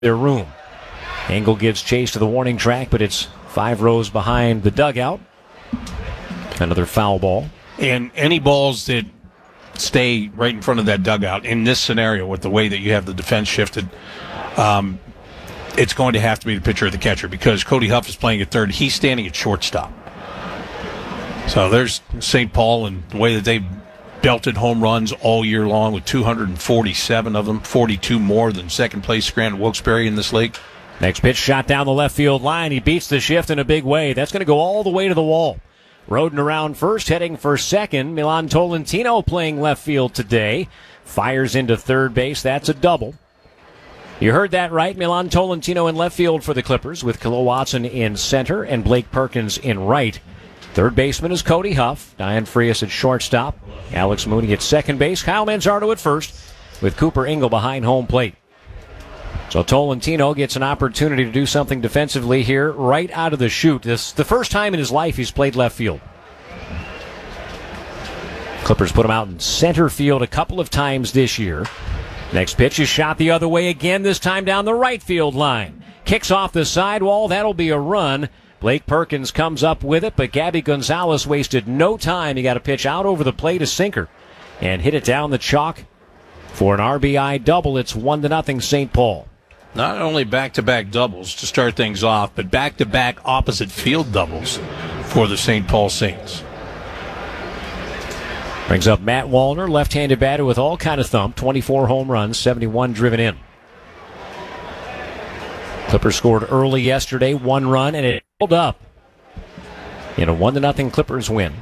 their room. Engel gives chase to the warning track, but it's 5 rows behind the dugout. Another foul ball. And any balls that stay right in front of that dugout in this scenario with the way that you have the defense shifted, it's going to have to be the pitcher or the catcher because Cody Huff is playing at third. He's standing at shortstop. So there's St. Paul and the way that they belted home runs all year long with 247 of them, 42 more than second place Scranton Wilkes-Barre in this league. Next pitch shot down the left field line. He beats the shift in a big way. That's going to go all the way to the wall. Roden around first, heading for second. Milan Tolentino playing left field today. Fires into third base. That's a double. You heard that right. Milan Tolentino in left field for the Clippers with Khalil Watson in center and Blake Perkins in right. Third baseman is Cody Huff. Diane Frias at shortstop. Alex Mooney at second base. Kyle Manzardo at first with Cooper Engel behind home plate. So Tolentino gets an opportunity to do something defensively here right out of the chute. This is the first time in his life he's played left field. Clippers put him out in center field a couple of times this year. Next pitch is shot the other way again, this time down the right field line. Kicks off the sidewall. That'll be a run. Blake Perkins comes up with it, but Gabby Gonzalez wasted no time. He got a pitch out over the plate, a sinker, and hit it down the chalk for an RBI double. It's 1-0 St. Paul. Not only back-to-back doubles to start things off, but back-to-back opposite field doubles for the St. Paul Saints. Brings up Matt Wallner, left-handed batter with all kind of thump. 24 home runs, 71 driven in. Clippers scored early yesterday, 1 run, and it held up in a 1-0 Clippers win.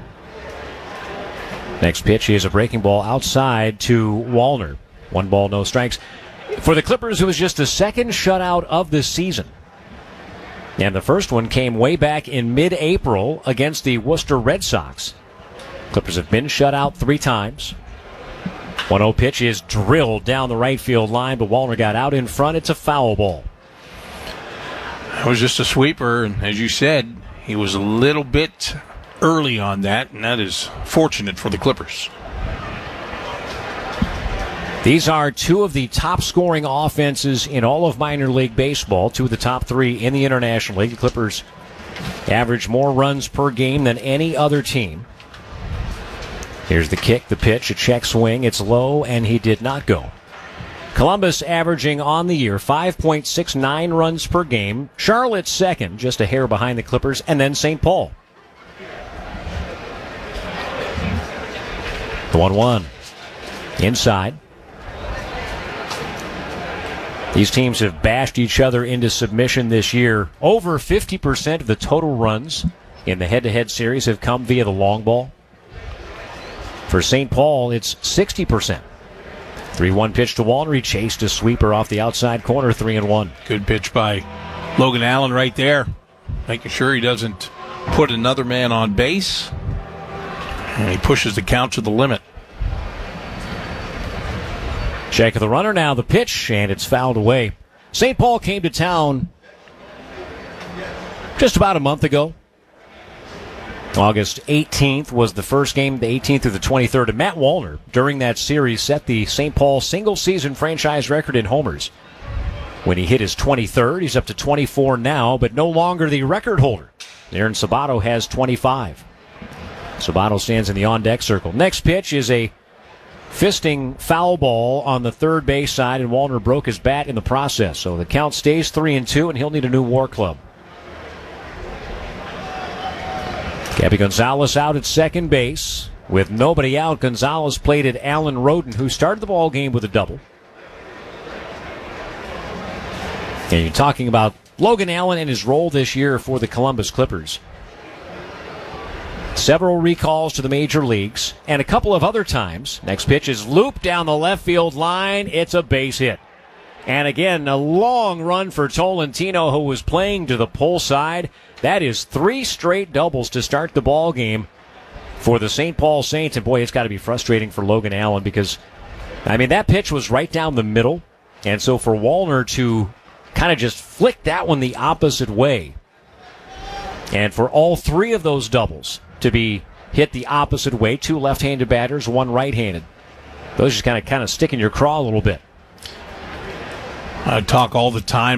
Next pitch is a breaking ball outside to Wallner. 1 ball, no strikes. For the Clippers, it was just the second shutout of the season. And the first one came way back in mid-April against the Worcester Red Sox. Clippers have been shut out 3 times. 1-0 pitch is drilled down the right field line, but Wallner got out in front. It's a foul ball. That was just a sweeper, and as you said, he was a little bit early on that, and that is fortunate for the Clippers. These are 2 of the top-scoring offenses in all of minor league baseball, 2 of the top 3 in the International League. The Clippers average more runs per game than any other team. Here's the kick, the pitch, a check swing. It's low, and he did not go. Columbus averaging on the year 5.69 runs per game. Charlotte second, just a hair behind the Clippers, and then St. Paul. The 1-1. Inside. These teams have bashed each other into submission this year. Over 50% of the total runs in the head-to-head series have come via the long ball. For St. Paul, it's 60%. 3-1 pitch to Wallner. He chased a sweeper off the outside corner, 3-1. Good pitch by Logan Allen right there, making sure he doesn't put another man on base. And he pushes the count to the limit. Check of the runner now, the pitch, and it's fouled away. St. Paul came to town just about a month ago. August 18th was the first game, the 18th through the 23rd. And Matt Wallner, during that series, set the St. Paul single-season franchise record in homers. When he hit his 23rd, he's up to 24 now, but no longer the record holder. Aaron Sabato has 25. Sabato stands in the on-deck circle. Next pitch is a fisting foul ball on the third base side, and Wallner broke his bat in the process. So the count stays 3-2, and he'll need a new WAR club. Gabby Gonzalez out at second base. With nobody out, Gonzalez played at Alan Roden, who started the ball game with a double. And you're talking about Logan Allen and his role this year for the Columbus Clippers. Several recalls to the major leagues, and a couple of other times. Next pitch is looped down the left field line. It's a base hit. And again, a long run for Tolentino, who was playing to the pull side. That is 3 straight doubles to start the ball game for the St. Paul Saints. And boy, it's got to be frustrating for Logan Allen because, I mean, that pitch was right down the middle. And so for Wallner to kind of just flick that one the opposite way, and for all 3 of those doubles to be hit the opposite way, 2 left-handed batters, 1 right-handed, those just kind of stick in your craw a little bit. I talk all the time